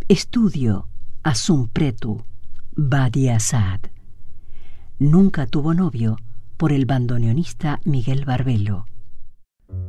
Estudio Asumpretu Badiasad. Nunca tuvo novio por el bandoneonista Miguel Barbelo.